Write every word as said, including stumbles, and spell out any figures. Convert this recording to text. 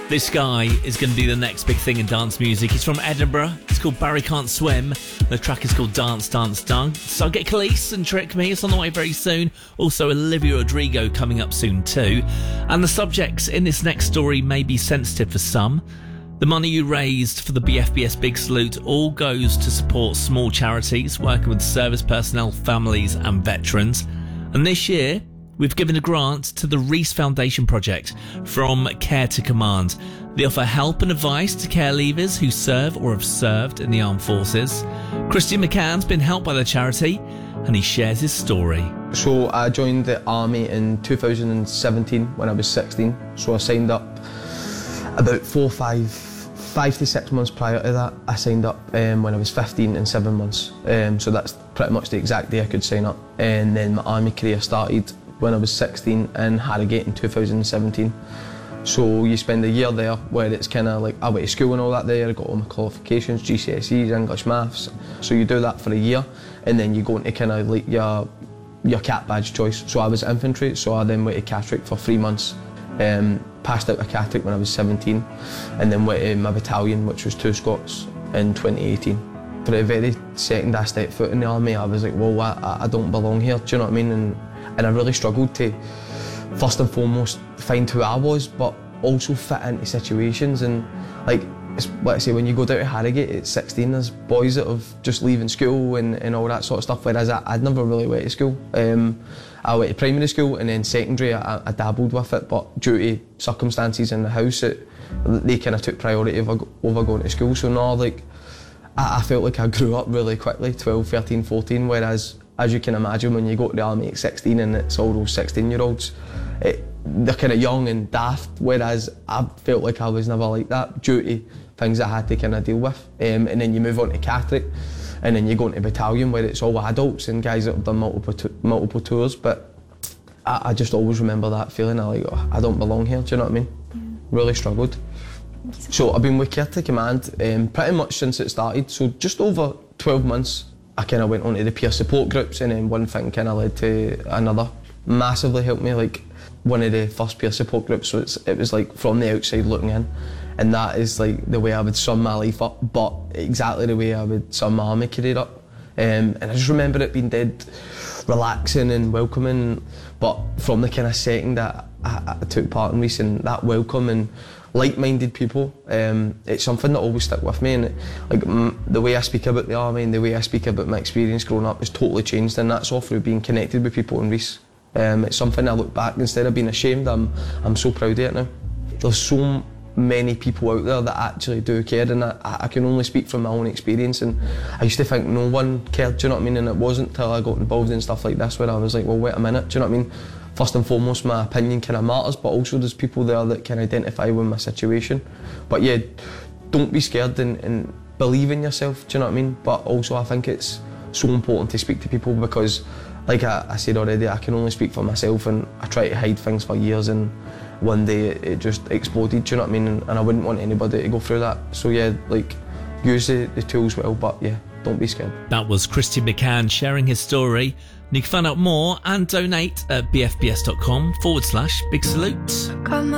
This guy is going to do the next big thing in dance music. He's from Edinburgh. It's called Barry Can't Swim. The track is called Dance, Dance, Dance. So get Khalees and Trick Me. It's on the way very soon. Also, Olivia Rodrigo coming up soon too. And the subjects in this next story may be sensitive for some. The money you raised for the B F B S Big Salute all goes to support small charities working with service personnel, families and veterans. And this year, we've given a grant to the Reese Foundation project from Care to Command. They offer help and advice to care leavers who serve or have served in the armed forces. Christian McCann's been helped by the charity and he shares his story. So I joined the army in two thousand seventeen when I was sixteen. So I signed up about four, five, five to six months prior to that. I signed up um, when I was fifteen and seven months. Um, so that's pretty much the exact day I could sign up. And then my army career started when I was sixteen in Harrogate in two thousand seventeen. So you spend a year there where it's kind of like, I went to school and all that there, I got all my qualifications, G C S Es, English, Maths. So you do that for a year and then you go into kind of like your, your cat badge choice. So I was infantry, so I then went to Catterick for three months. Um, passed out of Catterick when I was seventeen and then went to my battalion, which was two Scots, in twenty eighteen. For the very second I stepped foot in the army, I was like, well, I, I don't belong here, do you know what I mean? And, and I really struggled to, first and foremost, find who I was, but also fit into situations. And like, it's, like I say, when you go down to Harrogate at sixteen, there's boys that have just leaving school and, and all that sort of stuff, whereas I, I'd never really went to school. Um, I went to primary school and then secondary, I, I dabbled with it, but due to circumstances in the house, it, they kind of took priority over, over going to school. So now, like, I, I felt like I grew up really quickly, twelve, thirteen, fourteen, whereas as you can imagine, when you go to the army at sixteen and it's all those sixteen year olds, it, they're kind of young and daft, whereas I felt like I was never like that due to things I had to kind of deal with. Um, and then you move on to Catterick and then you go into battalion where it's all adults and guys that have done multiple, t- multiple tours, but I, I just always remember that feeling of like, oh, I don't belong here, do you know what I mean? Yeah. Really struggled. So I've been with Care to Command um, pretty much since it started, so just over twelve months. I kind of went on to the peer support groups and then one thing kind of led to another. Massively helped me, like one of the first peer support groups, so it's, it was like from the outside looking in, and that is like the way I would sum my life up, but exactly the way I would sum my army career up. Um, and I just remember it being dead relaxing and welcoming, but from the kind of setting that I, I took part in Reese, and that welcome and like-minded people, um, it's something that always stuck with me. And it, like m- the way I speak about the army and the way I speak about my experience growing up has totally changed, and that's all through being connected with people in Reese. Um, it's something I look back, instead of being ashamed, I'm, I'm so proud of it now. There's so many people out there that actually do care, and I, I can only speak from my own experience, and I used to think no one cared, do you know what I mean? And it wasn't until I got involved in stuff like this where I was like, well, wait a minute, do you know what I mean? First and foremost, my opinion kind of matters, but also there's people there that can identify with my situation. But yeah, don't be scared and, and believe in yourself, do you know what I mean? But also I think it's so important to speak to people because, like I, I said already, I can only speak for myself, and I try to hide things for years, and one day it, it just exploded, do you know what I mean? And, and I wouldn't want anybody to go through that. So yeah, like, use the, the tools well, but yeah, don't be scared. That was Christian McCann sharing his story. And you can find out more and donate at bfbs.com forward slash big salute.